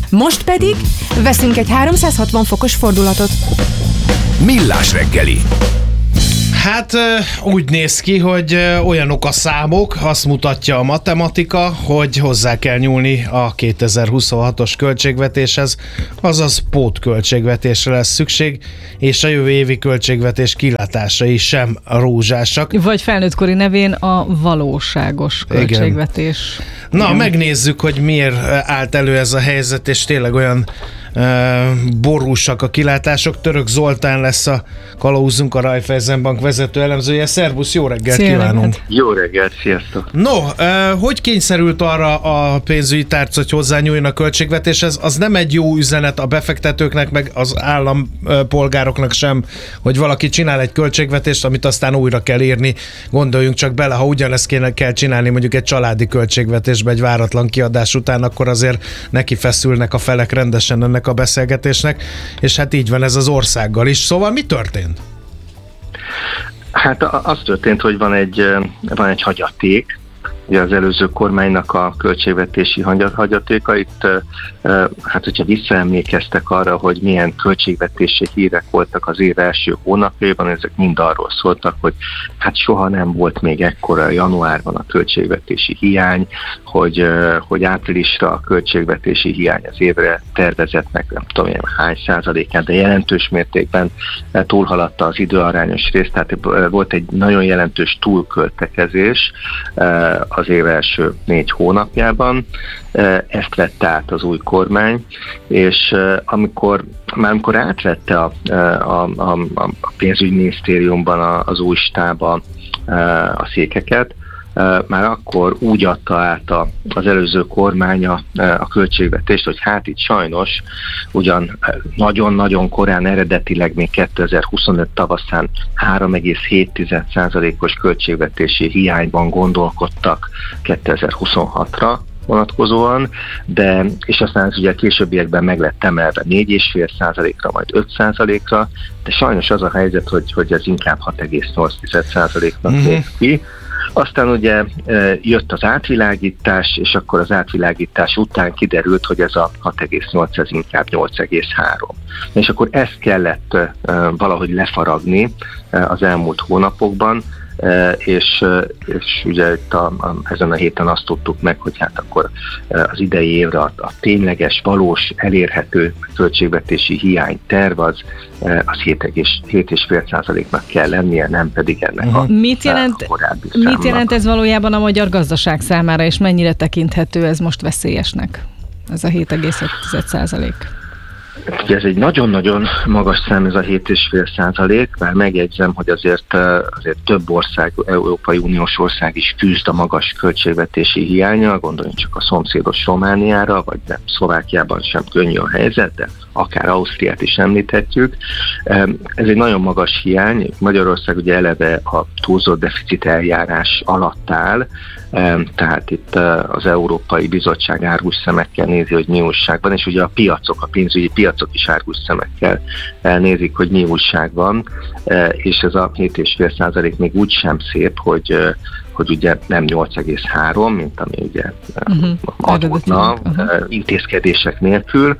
Most pedig veszünk egy 360 fokos fordulatot. Millás reggeli. Hát úgy néz ki, hogy olyanok a számok, azt mutatja a matematika, hogy hozzá kell nyúlni a 2026-os költségvetéshez, azaz pótköltségvetésre lesz szükség, és a jövő évi költségvetés kilátásai sem rózsásak. Vagy felnőttkori nevén a valóságos költségvetés. Igen. Na, megnézzük, hogy miért állt elő ez a helyzet, és tényleg olyan borúsak a kilátások. Török Zoltán lesz a Kalauzunk a Raiffeisenbank vezető elemzője. Szervusz, jó reggelt kívánunk! Jó reggelt, sziasztok! No, hogy kényszerült arra a pénzügyi tárca, hogy hozzányúljon a költségvetéshez? Az nem egy jó üzenet a befektetőknek, meg az állampolgároknak sem, hogy valaki csinál egy költségvetést, amit aztán újra kell írni. Gondoljunk csak bele, ha ugyanezt kell csinálni mondjuk egy családi költségvetésbe egy váratlan kiadás után, akkor azért neki feszülnek a felek rendesen ennek a beszélgetésnek, és hát így van ez az országgal is. Szóval mi történt? Hát az történt, hogy van egy hagyaték, ugye az előző kormánynak a költségvetési hagyatéka. Itt, hát hogyha visszaemlékeztek arra, hogy milyen költségvetési hírek voltak az év első hónapjában, ezek mind arról szóltak, hogy hát soha nem volt még ekkora januárban a költségvetési hiány, hogy áprilisra a költségvetési hiány az évre tervezettnek nem tudom hány százalékán, de jelentős mértékben túlhaladta az időarányos részt, tehát volt egy nagyon jelentős túlköltekezés az év első 4 hónapjában. Ezt vette át az új kormány, és amikor átvette a pénzügyminisztériumban az új stáb a székeket, már akkor úgy adta át az előző kormánya a költségvetést, hogy hát itt sajnos ugyan nagyon-nagyon korán, eredetileg még 2025 tavaszán 3,7%-os költségvetési hiányban gondolkodtak 2026-ra vonatkozóan, és aztán ez ugye a későbbiekben meg lett emelve 4,5%-ra, majd 5%-ra, de sajnos az a helyzet, hogy ez inkább 6,8%-nak néz ki. Aztán ugye jött az átvilágítás, és akkor az átvilágítás után kiderült, hogy ez a 6,8, ez inkább 8,3. És akkor ezt kellett valahogy lefaragni az elmúlt hónapokban, és ugye itt ezen a héten azt tudtuk meg, hogy hát akkor az idei évre a tényleges, valós, elérhető költségvetési hiány terv az 7,5%-nak kell lennie, nem pedig ennek a korábbi számnak. Mit jelent ez valójában a magyar gazdaság számára, és mennyire tekinthető ez most veszélyesnek, ez a 7,5%? Ez egy nagyon-nagyon magas szám, ez a 7,5%, bár megjegyzem, hogy azért több ország, Európai Uniós ország is küzd a magas költségvetési hiánnyal, gondoljunk csak a szomszédos Romániára, vagy nem, Szlovákiában sem könnyű a helyzet, de akár Ausztriát is említhetjük. Ez egy nagyon magas hiány, Magyarország ugye eleve a túlzott deficit eljárás alatt áll, tehát itt az Európai Bizottság árgus szemekkel nézi, hogy mi újság van, és ugye a pénzügyi piacok is árgus szemekkel nézik, hogy mi újság van, és ez a 7,5% még úgy sem szép, hogy ugye nem 8,3, mint ami ugye adódna intézkedések nélkül,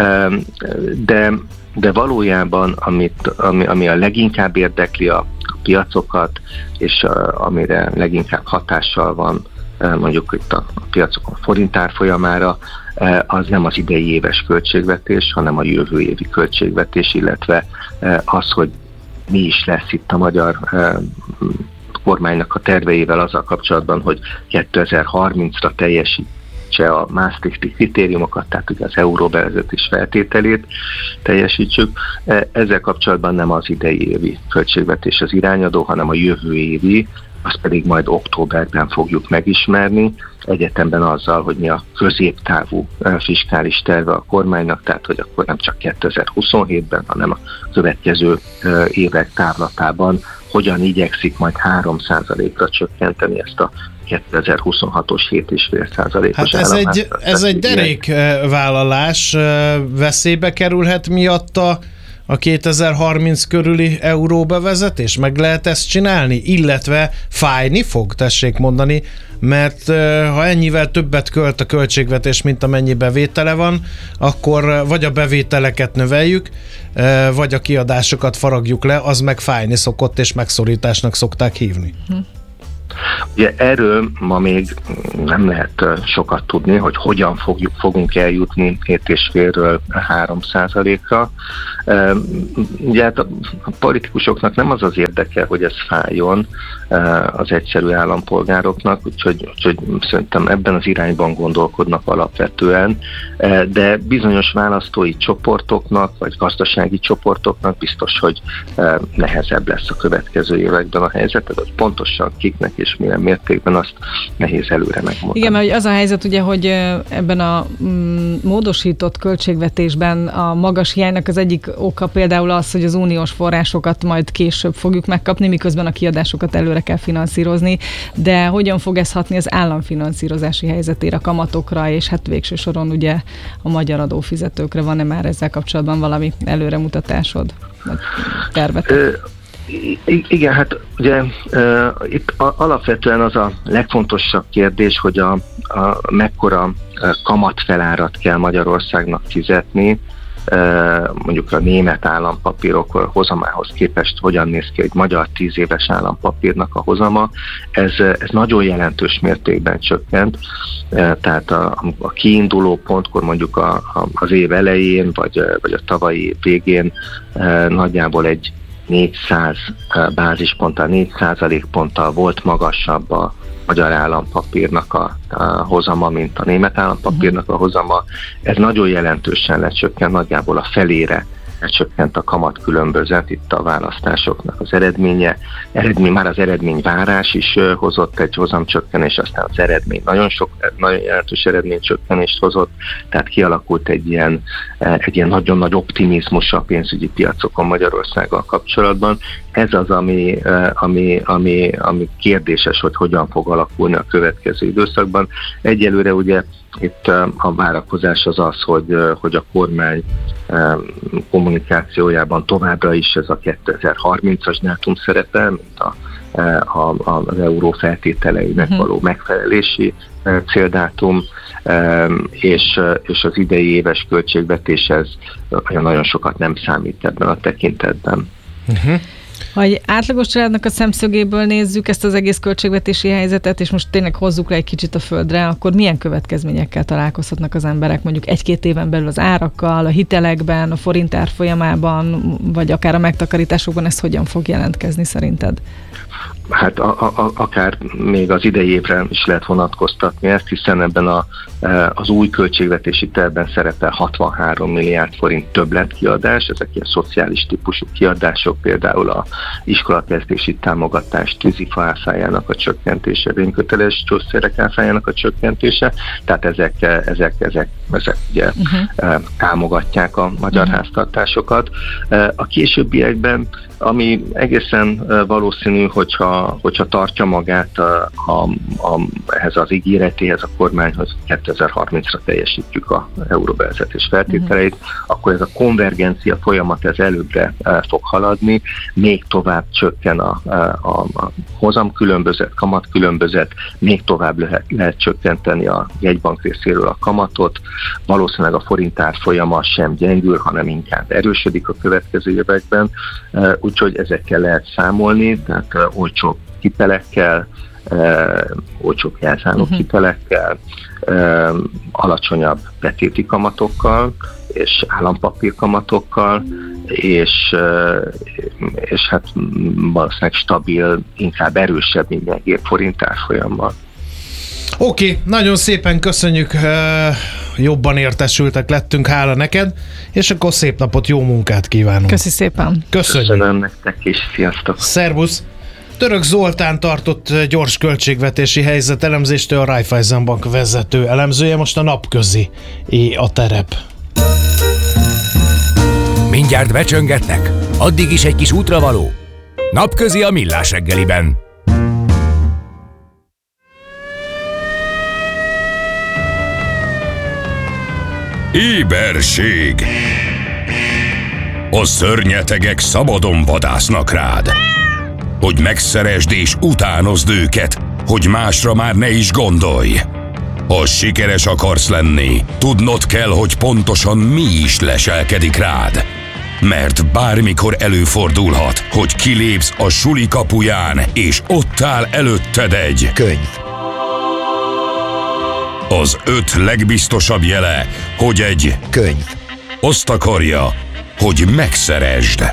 de valójában ami a leginkább érdekli a piacokat, és amire leginkább hatással van mondjuk itt a piacokon forint árfolyamára, az nem az idei éves költségvetés, hanem a jövő évi költségvetés, illetve az, hogy mi is lesz itt a magyar kormánynak a terveivel azzal kapcsolatban, hogy 2030-ra teljesítse a Maastrichti kritériumokat, tehát ugye az euróbevezetés feltételét teljesítsük. Ezzel kapcsolatban nem az idei évi költségvetés az irányadó, hanem a jövő évi, azt pedig majd októberben fogjuk megismerni, egyetemben azzal, hogy mi a középtávú fiskális terve a kormánynak, tehát hogy akkor nem csak 2027-ben, hanem a következő évek távlatában hogyan igyekszik majd 3%-ra csökkenteni ezt a 2026-os 7,5%-os ez egy derékvállalás, veszélybe kerülhet miatta a 2030 körüli euróbevezetés? Meg lehet ezt csinálni? Illetve fájni fog, tessék mondani, mert ha ennyivel többet költ a költségvetés, mint amennyi bevétele van, akkor vagy a bevételeket növeljük, vagy a kiadásokat faragjuk le, az meg fájni szokott, és megszorításnak szokták hívni. Ugye erről ma még nem lehet sokat tudni, hogy hogyan fogunk eljutni 7,5-ről 3%-ra. Ugye hát a politikusoknak nem az érdeke, hogy ez fájjon az egyszerű állampolgároknak, úgyhogy szerintem ebben az irányban gondolkodnak alapvetően, de bizonyos választói csoportoknak, vagy gazdasági csoportoknak biztos, hogy nehezebb lesz a következő években a helyzet, hogy pontosan kiknek és milyen mértékben, azt nehéz előre megmondani. Igen, mert az a helyzet ugye, hogy ebben a módosított költségvetésben a magas hiánynak az egyik oka például az, hogy az uniós forrásokat majd később fogjuk megkapni, miközben a kiadásokat előre kell finanszírozni, de hogyan fog ez hatni az államfinanszírozási helyzetére, a kamatokra, és hát végső soron ugye a magyar adófizetőkre? Van-e már ezzel kapcsolatban valami előremutatásod, vagy tervetek? Igen, hát ugye itt alapvetően az a legfontosabb kérdés, hogy a mekkora kamatfelárat kell Magyarországnak fizetni, mondjuk a német állampapírok hozamához képest hogyan néz ki egy magyar 10 éves állampapírnak a hozama. Ez nagyon jelentős mértékben csökkent, tehát a kiinduló pontkor mondjuk az év elején, vagy a tavalyi év végén nagyjából egy 400 bázisponttal, 4% volt magasabb a magyar állampapírnak a hozama, mint a német állampapírnak a hozama. Ez nagyon jelentősen lecsökkent, nagyjából a felére lecsökkent a kamatkülönbözet, itt a választásoknak az eredménye. Már az eredményvárás is hozott egy hozamcsökkenés, aztán az eredmény nagyon jelentős eredménycsökkenést hozott, tehát kialakult egy ilyen nagyon nagy optimizmus a pénzügyi piacokon Magyarországgal kapcsolatban. Ez az, ami kérdéses, hogy hogyan fog alakulni a következő időszakban. Egyelőre ugye itt a várakozás az, hogy a kormány kommunikációjában továbbra is ez a 2030-as dátum szerepel, mint az euró feltételeinek való megfelelési céldátum, és az idei éves költségvetéshez nagyon sokat nem számít ebben a tekintetben. Ha egy átlagos családnak a szemszögéből nézzük ezt az egész költségvetési helyzetet, és most tényleg hozzuk le egy kicsit a földre, akkor milyen következményekkel találkozhatnak az emberek mondjuk 1-2 éven belül az árakkal, a hitelekben, a forint árfolyamában, vagy akár a megtakarításokban, ez hogyan fog jelentkezni szerinted? Hát akár még az idei évre is lehet vonatkoztatni ezt, hiszen ebben az új költségvetési tervben szerepel 63 milliárd forint többletkiadás, ezek ilyen szociális típusú kiadások, például a iskolakezdési támogatás, tűzifa áfájának a csökkentése, vényköteles gyógyszerek áfájának a csökkentése, tehát ezek ugye támogatják a magyar háztartásokat. A későbbiekben, ami egészen valószínű, hogyha tartja magát ehhez az ígéretéhez a kormány, hogy 2030-ra teljesítjük az euróbevezetés feltételeit, akkor ez a konvergencia folyamat ez előbbre fog haladni, még tovább csökken a hozamkülönbözet, kamatkülönbözet, még tovább lehet csökkenteni a jegybank részéről a kamatot, valószínűleg a forint árfolyama sem gyengül, hanem inkább erősödik a következő években, úgyhogy ezekkel lehet számolni, tehát olcsóbb hitelekkel, olcsóbb jelzálók hitelekkel, alacsonyabb betéti kamatokkal és állampapír kamatokkal, és hát valószínűleg stabil, inkább erősebb mindenképp forint árfolyammal. Oké, nagyon szépen köszönjük, jobban értesültek lettünk, hála neked, és akkor szép napot, jó munkát kívánunk. Köszi szépen. Köszönöm nektek is, sziasztok. Szervusz. Török Zoltán tartott gyors költségvetési helyzetelemzést, ő a Raiffeisen Bank vezető elemzője, most a napközi a terep. Mindjárt becsöngetnek, addig is egy kis útravaló. Napközi a Millás reggeliben. Éberség. A szörnyetegek szabadon vadásznak rád. Hogy megszeresd és utánozd őket, hogy másra már ne is gondolj. Ha sikeres akarsz lenni, tudnod kell, hogy pontosan mi is leselkedik rád. Mert bármikor előfordulhat, hogy kilépsz a suli kapuján, és ott áll előtted egy könyv. Az 5 legbiztosabb jele, hogy egy könyv azt akarja, hogy megszeresd.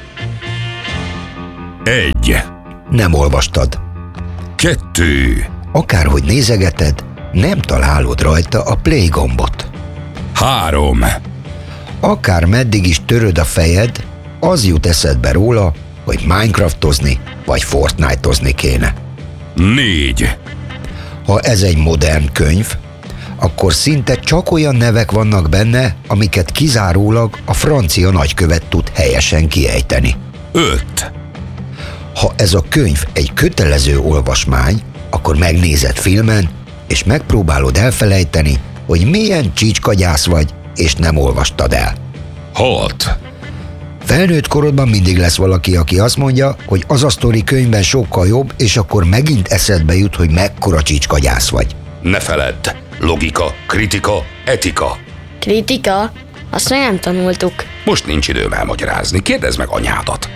1. Nem olvastad. 2. Akárhogy nézegeted, nem találod rajta a play gombot. 3. Akár meddig is töröd a fejed, az jut eszedbe róla, hogy Minecraftozni vagy Fortnite-ozni kéne. 4. Ha ez egy modern könyv, akkor szinte csak olyan nevek vannak benne, amiket kizárólag a francia nagykövet tud helyesen kiejteni. 5. Ha ez a könyv egy kötelező olvasmány, akkor megnézed filmen, és megpróbálod elfelejteni, hogy milyen csícskagyász vagy, és nem olvastad el. 6. Felnőtt korodban mindig lesz valaki, aki azt mondja, hogy az a sztori könyvben sokkal jobb, és akkor megint eszedbe jut, hogy mekkora csícskagyász vagy. Ne feledd! Logika, kritika, etika. Kritika? Azt még nem tanultuk. Most nincs időm elmagyarázni, kérdezd meg anyádat.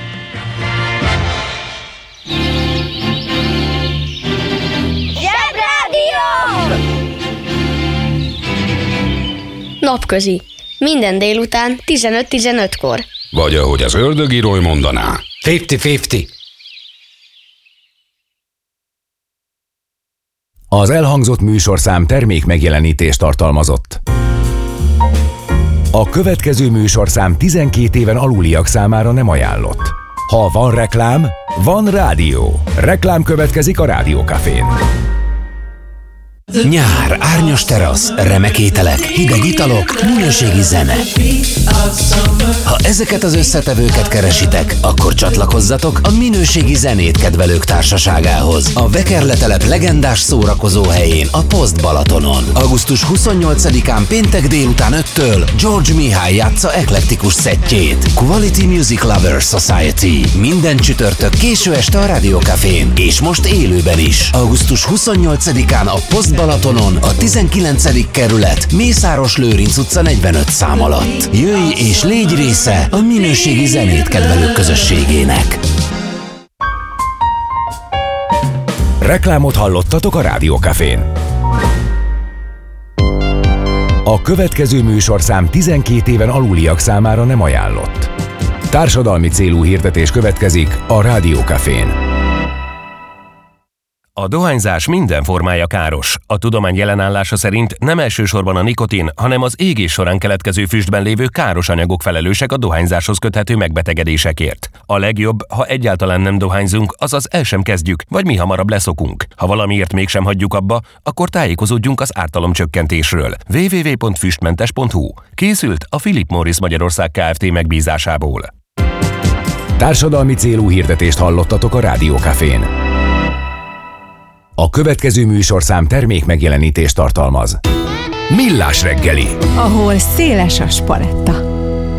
Zsebrádió! Napközi. Minden délután 15-15-kor. Vagy ahogy az ördögírói mondaná. 50-50. Az elhangzott műsorszám termék megjelenítést tartalmazott. A következő műsorszám 12 éven aluliak számára nem ajánlott. Ha van reklám, van rádió. Reklám következik a Rádiókafén. Nyár, árnyas terasz, remek ételek, hideg italok, minőségi zene. Ha ezeket az összetevőket keresitek, akkor csatlakozzatok a minőségi zenét kedvelők társaságához. A Vekerletelep legendás szórakozó helyén, a Poszt Balatonon. Augusztus 28-án péntek délután 5-től George Mihály játsza eklektikus szettjét. Quality Music Lovers Society. Minden csütörtök késő este a Rádiókafén, és most élőben is. Augusztus 28-án a Poszt Balatonon, a 19. kerület, Mészáros Lőrinc utca 45 szám alatt. Jöjj és légy része a minőségi zenét kedvelők közösségének. Reklámot hallottatok a Rádiókafén. A következő műsorszám 12 éven aluliak számára nem ajánlott. Társadalmi célú hirdetés következik a Rádiókafén. A dohányzás minden formája káros. A tudomány jelenállása szerint nem elsősorban a nikotin, hanem az égés során keletkező füstben lévő káros anyagok felelősek a dohányzáshoz köthető megbetegedésekért. A legjobb, ha egyáltalán nem dohányzunk, azaz el sem kezdjük, vagy mi hamarabb leszokunk. Ha valamiért mégsem hagyjuk abba, akkor tájékozódjunk az ártalomcsökkentésről. www.füstmentes.hu. Készült a Philip Morris Magyarország Kft. Megbízásából. Társadalmi célú hirdetést hallottatok a Rádiókafén. A következő műsorszám termék megjelenítést tartalmaz. Millás reggeli, ahol széles a spaletta.